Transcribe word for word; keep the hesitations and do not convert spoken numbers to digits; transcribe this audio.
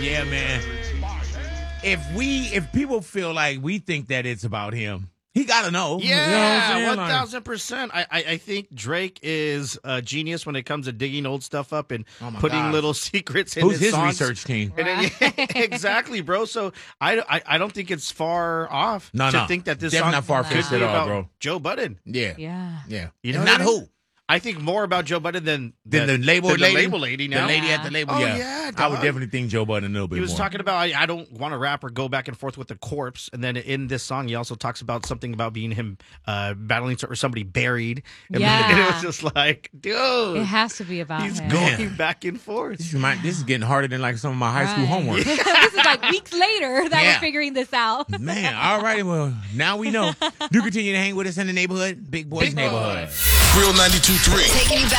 Yeah, man. If we, if people feel like we think that it's about him, he got to know. Yeah, you know what I'm saying? one Like- thousand percent. I, I I think Drake is a genius when it comes to digging old stuff up and Oh my putting gosh. little secrets in Who's his, his songs. research team? And then- Right. exactly, bro. So I, I, I don't think it's far off No, to no. think that this Definitely song not far-fetched could be at all, about bro. Joe Budden. Yeah. Yeah. Yeah. You know And what not I mean? who? I think more about Joe Budden than Than the label than lady? The label lady now. The lady Yeah. at the label, Oh, yeah. yeah, I would dog. definitely think Joe Budden a little bit He was more. talking about I, I don't want to rap or go back and forth with the corpse, and then in this song he also talks about something about being him uh, battling or somebody buried. And, Yeah. and it was just like, dude, It has to be about he's him. going Man. back and forth. This, remind, this is getting harder than like some of my high school Right. homework. this is like weeks later that Yeah. we're figuring this out. Man, all righty. Well, now we know. Do continue to hang with us in the neighborhood. Big Boys Big Boy. Neighborhood. Real ninety-two point three. Taking you back